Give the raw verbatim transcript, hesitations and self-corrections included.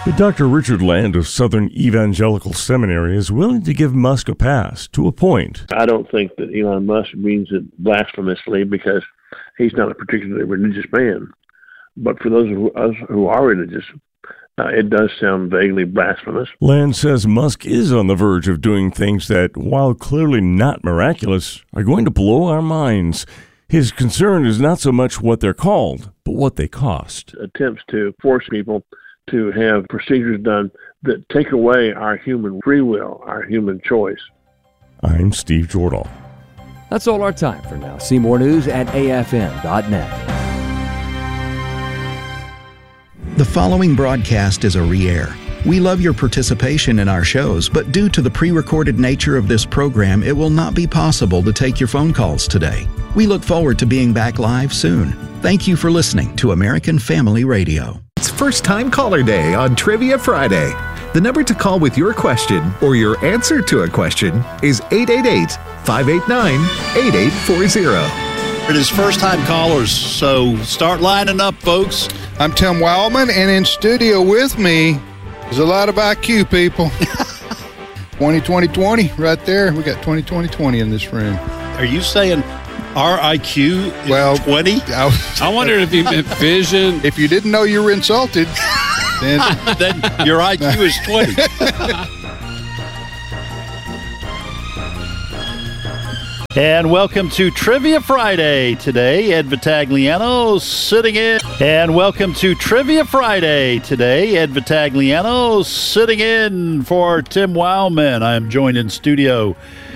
But Doctor Richard Land of Southern Evangelical Seminary is willing to give Musk a pass, to a point. I don't think that Elon Musk means it blasphemously because he's not a particularly religious man. But for those of us who are religious, uh, it does sound vaguely blasphemous. Land says Musk is on the verge of doing things that, while clearly not miraculous, are going to blow our minds. His concern is not so much what they're called, but what they cost. Attempts to force people to have procedures done that take away our human free will, our human choice. I'm Steve Jordahl. That's all our time for now. See more news at A F M dot net. The following broadcast is a re-air. We love your participation in our shows, but due to the pre-recorded nature of this program, it will not be possible to take your phone calls today. We look forward to being back live soon. Thank you for listening to American Family Radio. It's First Time Caller Day on Trivia Friday. The number to call with your question or your answer to a question is eight eight eight, five eight nine, eight eight four zero. It is first-time callers, so start lining up, folks. I'm Tim Wildman, and in studio with me is a lot of I Q people. twenty twenty twenty, right there. We got twenty twenty twenty in this room. Are you saying our I Q is well, twenty? I, was, I wondered if you meant vision. If you didn't know you were insulted, then, then your I Q is twenty. And welcome to Trivia Friday today. Ed Vitagliano sitting in. And welcome to Trivia Friday today. Ed Vitagliano sitting in for Tim Wildman. I am joined in studio